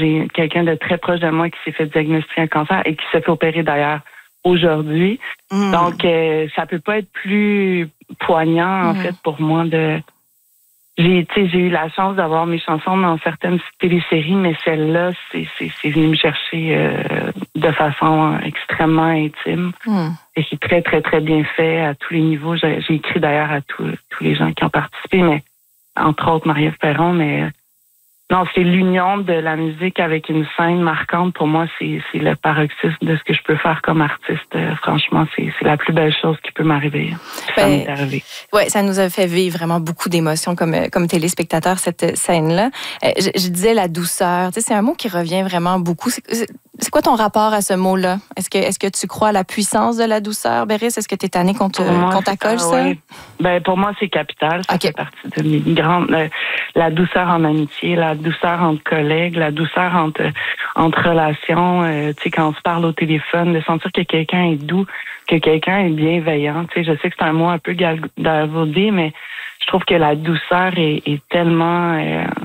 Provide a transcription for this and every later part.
j'ai quelqu'un de très proche de moi qui s'est fait diagnostiquer un cancer et qui s'est fait opérer d'ailleurs aujourd'hui. Donc, ça peut pas être plus poignant, en fait, pour moi j'ai eu la chance d'avoir mes chansons dans certaines téléséries, mais celle-là, c'est venu me chercher de façon extrêmement intime. Et c'est très, très, très bien fait à tous les niveaux. J'ai écrit d'ailleurs à tous les gens qui ont participé, mais entre autres Marie-Ève Perron, mais non, c'est l'union de la musique avec une scène marquante. Pour moi, c'est le paroxysme de ce que je peux faire comme artiste. Franchement, c'est la plus belle chose qui peut m'arriver. Ça m'est arrivé. Ouais, ça nous a fait vivre vraiment beaucoup d'émotions comme téléspectateurs, cette scène-là. Je disais la douceur. Tu sais, c'est un mot qui revient vraiment beaucoup. C'est quoi ton rapport à ce mot-là? Est-ce que tu crois à la puissance de la douceur, Béris? Est-ce que tu es tanné qu'on t'accole ça? Oui. Ben, pour moi, c'est capital. Ça fait partie de mes grandes... la douceur en amitié, la douceur entre collègues, la douceur entre relations. Tu sais, quand on se parle au téléphone, de sentir que quelqu'un est doux, que quelqu'un est bienveillant. Tu sais, je sais que c'est un mot un peu galvaudé, mais je trouve que la douceur est tellement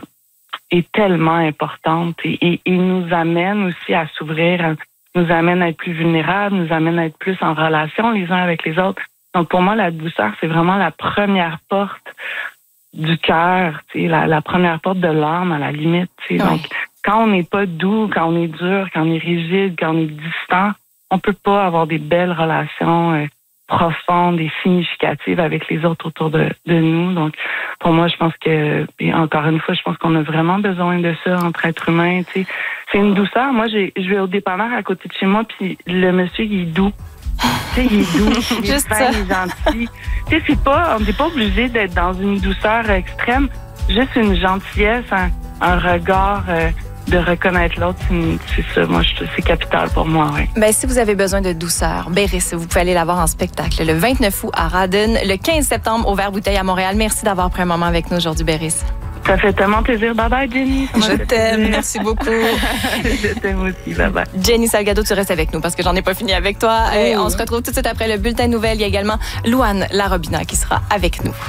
importante et nous amène aussi à s'ouvrir, nous amène à être plus vulnérables, nous amène à être plus en relation les uns avec les autres. Donc pour moi, la douceur, c'est vraiment la première porte du cœur, tu sais, la première porte de l'âme à la limite. Tu sais. Donc quand on n'est pas doux, quand on est dur, quand on est rigide, quand on est distant, on peut pas avoir des belles relations profondes et significatives avec les autres autour de nous. Donc, pour moi, je pense que, et encore une fois, je pense qu'on a vraiment besoin de ça entre êtres humains. Tu sais. C'est une douceur. Moi, je vais au dépanneur à côté de chez moi, puis le monsieur, il est doux. Tu sais, il est doux, il est fin, il est gentil. Tu sais, on n'est pas obligé d'être dans une douceur extrême. Juste une gentillesse, un regard... de reconnaître l'autre, c'est ça. Moi, c'est capital pour moi, oui. Ben, si vous avez besoin de douceur, Béris, vous pouvez aller la voir en spectacle le 29 août à Radun, le 15 septembre au Vert-Bouteille à Montréal. Merci d'avoir pris un moment avec nous aujourd'hui, Béris. Ça fait tellement plaisir. Bye-bye, Jenny. Je t'aime. Merci beaucoup. Je t'aime aussi. Bye-bye. Jenny Salgado, tu restes avec nous parce que j'en ai pas fini avec toi. Et on se retrouve tout de suite après le bulletin de nouvelles. Il y a également Louane Larobina qui sera avec nous.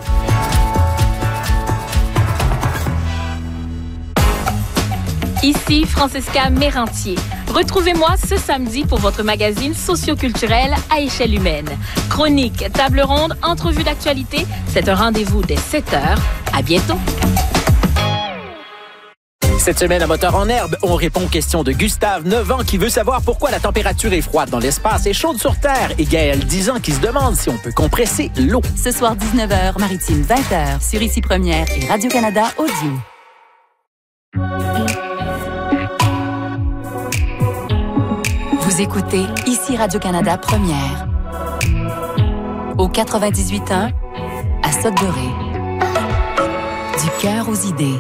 Ici Francesca Mérantier. Retrouvez-moi ce samedi pour votre magazine socio-culturel à échelle humaine. Chronique, table ronde, entrevue d'actualité, c'est un rendez-vous dès 7h. À bientôt. Cette semaine à Moteur en herbe, on répond aux questions de Gustave, 9 ans, qui veut savoir pourquoi la température est froide dans l'espace et chaude sur Terre, et Gaël, 10 ans, qui se demande si on peut compresser l'eau. Ce soir, 19h, Maritime, 20h, sur Ici Première et Radio-Canada Audio. Vous écoutez Ici Radio-Canada Première. Au 98.1, à Sudbury. Du cœur aux idées.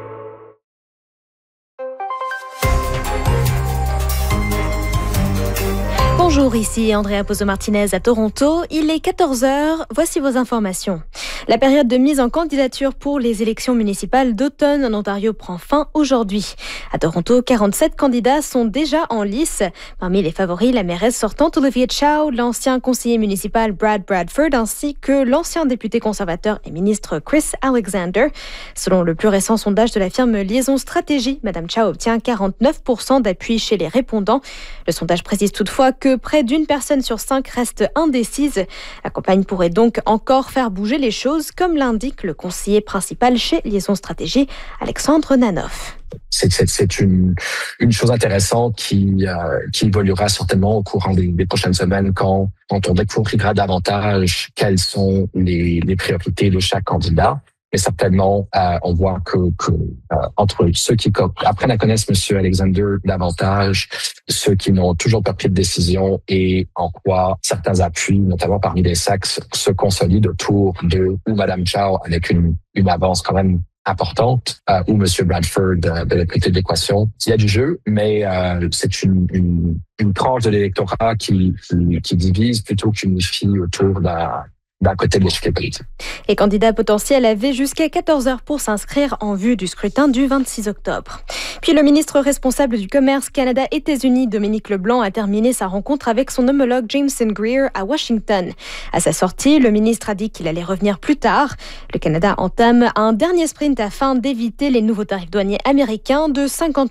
Bonjour, ici Andrea Pozo-Martinez à Toronto. Il est 14h. Voici vos informations. La période de mise en candidature pour les élections municipales d'automne en Ontario prend fin aujourd'hui. À Toronto, 47 candidats sont déjà en lice. Parmi les favoris, la mairesse sortante Olivia Chow, l'ancien conseiller municipal Brad Bradford ainsi que l'ancien député conservateur et ministre Chris Alexander. Selon le plus récent sondage de la firme Liaison Stratégie, Mme Chow obtient 49% d'appui chez les répondants. Le sondage précise toutefois que près d'une personne sur 5 reste indécise. La campagne pourrait donc encore faire bouger les choses, comme l'indique le conseiller principal chez Liaison Stratégie, Alexandre Nanoff. C'est une chose intéressante qui évoluera certainement au courant des prochaines semaines quand on découvrira davantage quelles sont les priorités de chaque candidat. Mais certainement, on voit que entre ceux qui apprennent à connaître M. Alexander davantage, ceux qui n'ont toujours pas pris de décision et en quoi certains appuis, notamment parmi les sexes, se consolident autour de ou Mme Chow avec une avance quand même importante, ou M. Bradford de la côté de l'équation. Il y a du jeu, mais c'est une tranche de l'électorat qui divise plutôt qu'unifie autour d'un côté de l'échiquier politique. Les candidats potentiels avaient jusqu'à 14h pour s'inscrire en vue du scrutin du 26 octobre. Puis le ministre responsable du Commerce Canada-États-Unis, Dominique Leblanc, a terminé sa rencontre avec son homologue Jameson Greer à Washington. À sa sortie, le ministre a dit qu'il allait revenir plus tard. Le Canada entame un dernier sprint afin d'éviter les nouveaux tarifs douaniers américains de 50